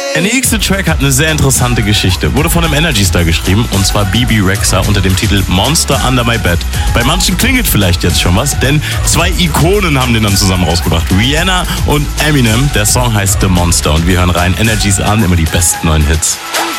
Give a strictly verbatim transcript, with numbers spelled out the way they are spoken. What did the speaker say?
Der nächste Track hat eine sehr interessante Geschichte. Wurde von einem Energy Star geschrieben, und zwar Bebe Rexha unter dem Titel Monster Under My Bed. Bei manchen klingelt vielleicht jetzt schon was, denn zwei Ikonen haben den dann zusammen rausgebracht. Rihanna und Eminem. Der Song heißt The Monster und wir hören rein. Energies an, immer die besten neuen Hits.